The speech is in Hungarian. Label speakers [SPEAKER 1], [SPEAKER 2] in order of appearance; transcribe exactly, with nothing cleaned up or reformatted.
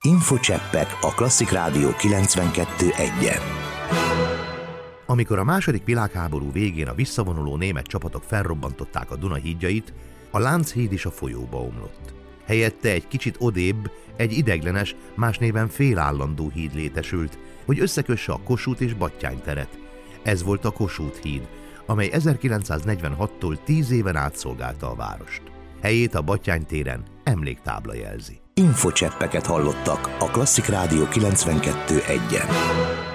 [SPEAKER 1] Infocseppek a Klasszik Rádió kilencvenkettő egyen.
[SPEAKER 2] Amikor a második világháború végén a visszavonuló német csapatok felrobbantották a Duna hídjait, a Lánchíd is a folyóba omlott. Helyette egy kicsit odébb egy ideiglenes, más néven félállandó híd létesült, hogy összekösse a Kossuth és Batthyány teret. Ez volt a Kossuth híd, amely ezerkilencszáznegyvenhattól tíz éven át szolgálta a várost. Helyét a Batthyány téren emléktábla jelzi.
[SPEAKER 1] Infocseppeket hallottak a Klasszik Rádió kilencvenkettő egyen.